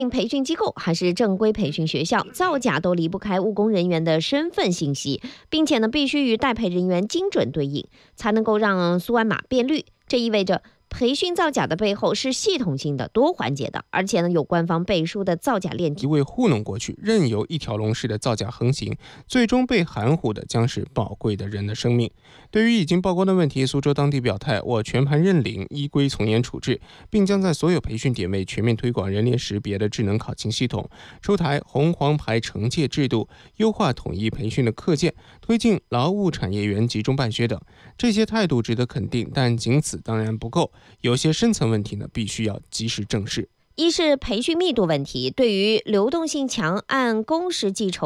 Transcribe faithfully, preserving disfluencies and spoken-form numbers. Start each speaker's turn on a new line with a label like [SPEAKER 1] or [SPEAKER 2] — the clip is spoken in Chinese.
[SPEAKER 1] 培训机构还是正规培训学校，造假都离不开务工人员的身份信息，并且呢，必须与代培人员精准对应，才能够让苏安码变绿。这意味着培训造假的背后是系统性的、多环节的，而且呢，有官方背书的造假链条。
[SPEAKER 2] 一味糊弄过去，任由一条龙式的造假横行，最终被含糊的将是宝贵的人的生命。对于已经曝光的问题，苏州当地表态，我全盘认领，依规从严处置，并将在所有培训点位全面推广人脸识别的智能考勤系统，出台红黄牌惩戒制度，优化统一培训的课件，推进劳务产业园集中办学等。这些态度值得肯定，但仅此当然不够，有些深层问题呢，必须要及时正视。
[SPEAKER 1] 一是培训密度问题，对于流动性强、按工时计酬